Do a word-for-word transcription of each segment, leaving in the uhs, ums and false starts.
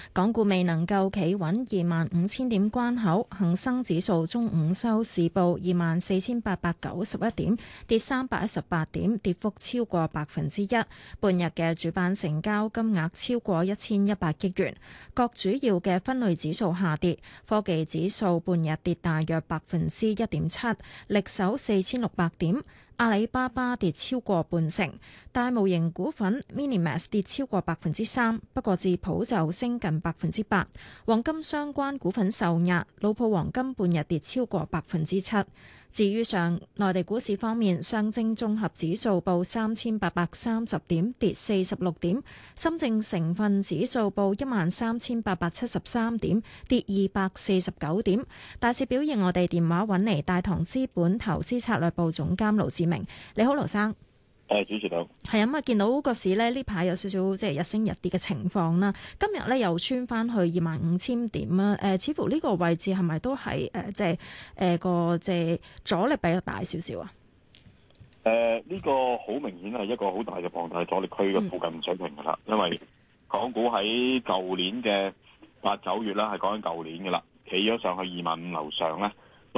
港股未能夠企穩二萬五千點關口，恒生指數中午收市報二萬四千八百九十一點，跌三百一十八點，跌幅超過百分之一。半日嘅主板成交金額超過一千一百億元。各主要嘅分類指數下跌，科技指數半日跌大約百分之一點七，力守四千六百點。阿里巴巴跌超過半成，大模型股份 Minimax 跌超過百分之三，不過智普就升近百分之八。黃金相關股份受壓，老普黃金半日跌超過百分之七。至於上內地股市方面，上證綜合指數報三千八百三十點，跌四十六點；深證成分指數報一萬三千八百七十三點，跌二百四十九點。大市表現，我哋電話揾嚟大唐資本投資策略部總監盧志明。你好，盧生。 誒，主持人係啊，咁啊，見到個市咧呢排有少少即係日升日跌嘅情況啦。今日咧又穿翻去二萬五千點啦。誒、呃，似乎呢個位置係咪都係誒即係誒個即係阻力比較大少少啊？ 誒、呃，呢、這個好明顯係一個好大嘅龐大阻力區嘅附近水平噶啦，嗯、因為港股喺舊年嘅八九月啦，係講緊舊年噶啦，企咗上去二萬五樓上咧，都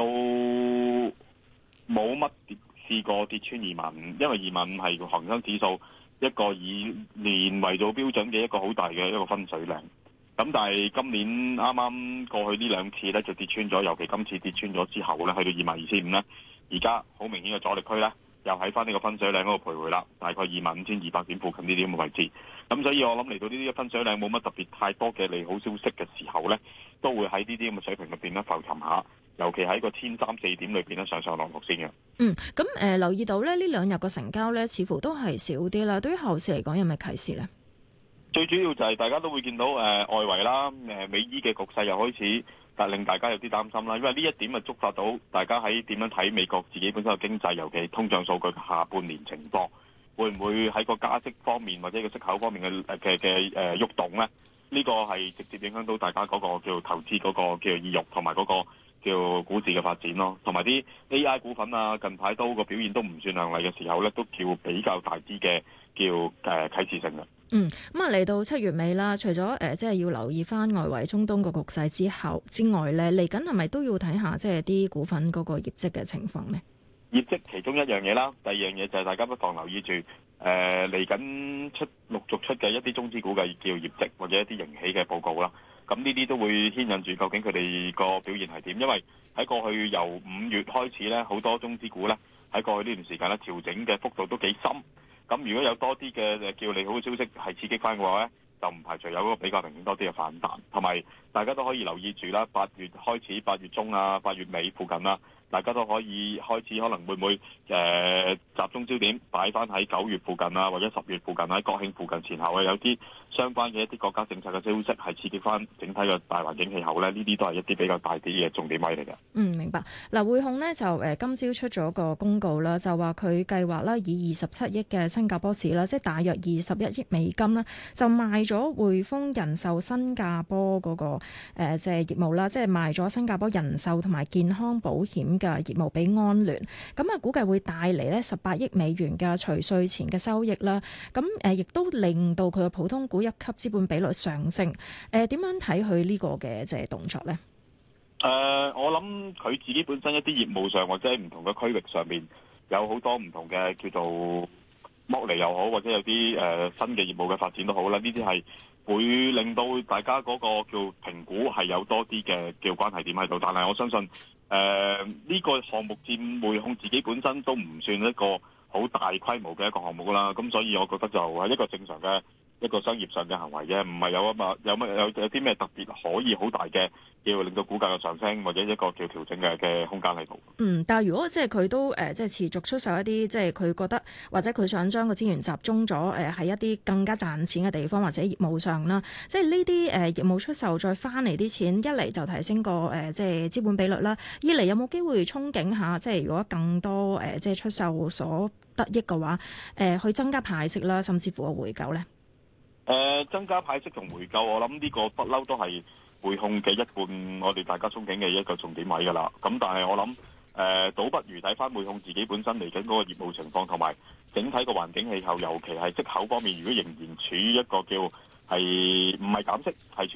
冇乜跌。試過跌穿二萬五，因為二萬五係恒生指數一個以年為做標準嘅一個好大嘅一個分水嶺。咁但係今年啱啱過去呢兩次咧就跌穿咗，尤其今次跌穿咗之後咧，去到二萬二千五咧，而家好明顯嘅阻力區咧，又喺翻呢個分水嶺嗰度徘徊啦，大概二萬五千二百點附近呢啲咁嘅位置。咁所以我諗嚟到呢啲分水嶺冇乜特別太多嘅利好消息嘅時候咧，都會喺呢啲咁嘅水平入邊咧浮沉下。尤其喺個千三四點裏邊咧上上落落先嘅。 嗯，咁誒、呃、留意到咧呢兩日個成交咧似乎都係少啲啦。對於後市嚟講有咩啟示咧？ 最主要就係大家都會見到誒、呃、外圍啦，誒、呃、美伊嘅局勢又開始，但令大家有啲擔心啦。因為呢一點啊觸發到大家喺點樣睇美國自己本身嘅經濟，尤其通脹數據嘅下半年情況，會唔會喺個加息方面或者個息口方面嘅嘅嘅誒喐動咧？呢、呢個係直接影響到大家嗰個叫投資嗰個叫意欲同埋嗰個叫股市嘅發展咯，同埋啲 A I 股份啊，近排都個表現都唔算亮麗嘅時候咧，都叫比較大啲嘅叫誒啟示性嘅。 嗯，咁啊嚟到七月尾啦，除咗誒、呃、即係要留意翻外圍中東個局勢之後之外咧，嚟緊係咪都要睇下即係啲股份嗰個業績嘅情況咧？ 業績其中一樣嘢啦，第二樣嘢就係大家不妨留意住誒嚟緊出陸續出嘅一啲中資股嘅叫業績或者一啲盈喜嘅報告啦。咁呢啲都會牽引住究竟佢哋個表現係點，因為喺過去由五月開始咧，好多中資股咧喺過去呢段時間咧調整嘅幅度都幾深。咁如果有多啲嘅叫利好嘅消息係刺激翻嘅話咧，就唔排除有嗰個比較明顯多啲嘅反彈。同埋大家都可以留意住啦，八月開始、八月中啊、八月尾附近啦，大家都可以開始可能會唔會誒、呃、集中焦點擺翻喺九月附近啊，或者十月附近喺國慶附近前後啊，有啲相關嘅一啲國家政策嘅消息係刺激翻整體嘅大環境氣候咧，呢啲都係一啲比較大啲嘅重點位嚟嘅。嗯， 明白。嗱，匯控呢就誒今朝出咗個公告啦，就話佢計劃啦以二十七億嘅新加坡紙啦，即係大約二十一億美金啦，就賣咗匯豐人壽新加坡嗰、那個誒即係業務啦，即係賣咗新加坡人壽同埋健康保險嘅業務俾安聯，咁啊估計會帶嚟咧十八億美元嘅除稅前嘅收益啦。咁誒亦都令到佢嘅普通股一級資本比率上升。誒點樣睇佢呢個嘅即係動作咧？ 誒、呃，我諗佢自己本身一啲業務上或者唔同嘅區域上面有好多唔同嘅叫做剝離又好，或者有啲誒、呃、新嘅業務嘅發展都好啦。呢啲係會令到大家嗰個叫評估係有多啲嘅叫關係點喺度。但係我相信誒呢、呃這個項目佔匯控自己本身都唔算一個好大規模嘅一個項目啦。咁所以我覺得就係一個正常嘅一個商業上嘅行為啫，唔係有啊嘛，有乜有有啲咩特別可以好大嘅，叫令到股價嘅上升或者一個叫調整嘅嘅空間喺度。 嗯，但係如果即係佢都誒、呃、即係持續出售一啲，即係佢覺得或者佢想將個資源集中咗誒喺一啲更加賺錢嘅地方或者業務上啦，即係呢啲誒業務出售再翻嚟啲錢，一嚟就提升個誒、呃、即係資本比率啦，二嚟有冇機會憧憬下，即係如果更多誒、呃、即係出售所得益嘅話，誒、呃、去增加派息啦，甚至乎個回購咧？ 誒、呃、增加派息同回購，我諗呢個不嬲都係匯控嘅一半，我哋大家憧憬嘅一個重點位㗎啦。咁但係我諗誒、呃，倒不如睇翻匯控自己本身嚟緊嗰個業務情況，同埋整體個環境氣候，尤其係息口方面，如果仍然處於一個叫係唔係減息，係處